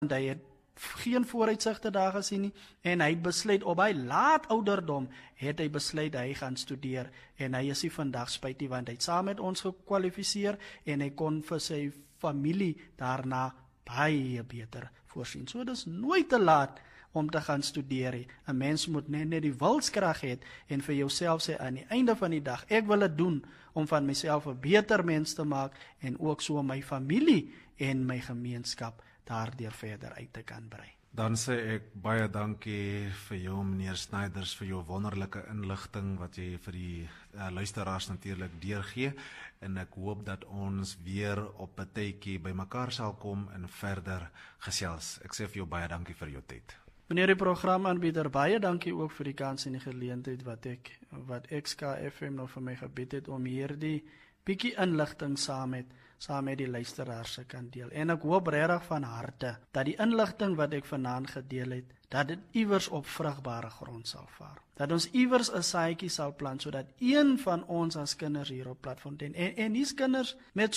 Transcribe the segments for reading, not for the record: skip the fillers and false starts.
hy het geen vooruitsigte daar gesien nie, en hy het besluit, op hy laat ouderdom, het hy besluit, hy gaan studeer, en hy is nie vandag spyt nie, want hy het saam met ons gekwalifiseer, en hy kon vir sy familie daarna baie beter voorsien. So dit is nooit te laat om te gaan studeer. 'n Mens moet net die wilskrag hê, en vir jouself sê, aan die einde van die dag, ek wil dit doen, om van myself 'n beter mens te maak, en ook so my familie, en my gemeenskap, daardeur verder uit te kan brei. Dan sê ek baie dankie vir jou, meneer Snyders, vir jou wonderlike inligting wat jy vir die luisteraars natuurlik deurgee, en ek hoop dat ons weer op 'n tydjie by mekaar sal kom en verder gesels. Ek sê vir jou baie dankie vir jou tyd. Meneer die programaanbieder, baie dankie ook vir die kans en die geleentheid wat XKFM nou vir my gebied het om hierdie bietjie inligting saam met die luisteraars se kan deel. En ek hoop regtig van harte dat die inligting wat ek vanaand gedeel het, dat dit iewers op vrugbare grond sal vaar. Dat ons iewers 'n saadjie sal plant, sodat een van ons as kinders hier op Platfontein, en hier's kinders met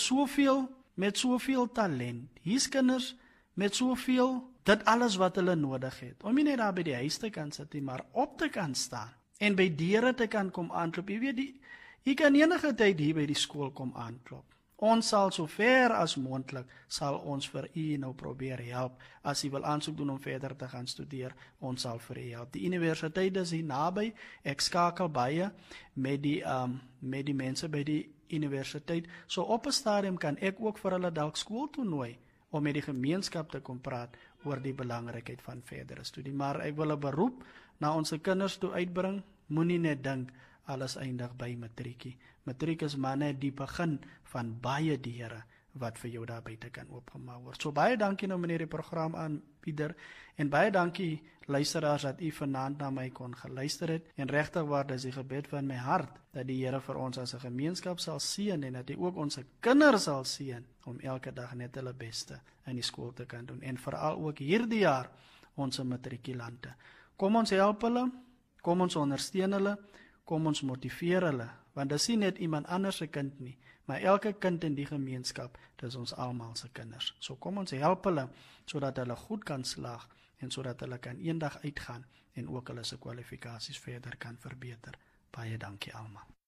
soveel talent, hier's kinders met soveel, dit alles wat hulle nodig het, om nie net daar by die huis te kan sit, maar op te kan staan, en by deure te kan kom aanklop. Jy weet, jy kan enige tyd hier by die skool kom aanklop. Ons sal so ver as moontlik, sal ons vir u nou probeer help, as u wil aansoek doen om verder te gaan studeer, ons sal vir u help. Die universiteit is hier naby, ek skakel baie met die mense by die universiteit, so op 'n stadium kan ek ook vir hulle dalk skool toe nooi, om met die gemeenskap te kom praat oor die belangrikheid van verdere studie. Maar ek wil 'n beroep na ons kinders toe uitbring, moenie net dink, alles eindig by matriekie. Matriek is maar net die begin van baie deure wat vir jou daar buite kan oopgemaak word. So baie dankie nou meneer die programaanbieder, en baie dankie luisteraars dat u vanaand na my kon geluister het, en regtig waar, dis die gebed van my hart, dat die Here vir ons as 'n gemeenskap sal seën, en dat hy ook ons kinders sal seën, om elke dag net hulle beste in die skool te kan doen, en veral ook hierdie jaar, ons matrikulante. Kom ons help hulle, kom ons ondersteun hulle, kom ons motiveer hulle, want dit is nie net iemand anders se kind nie, maar elke kind in die gemeenskap, dit is ons almal se kinders. So kom ons help hulle, sodat hulle goed kan slaag, en sodat hulle kan eendag uitgaan, en ook hulle se kwalifikasies verder kan verbeter. Baie dankie almal.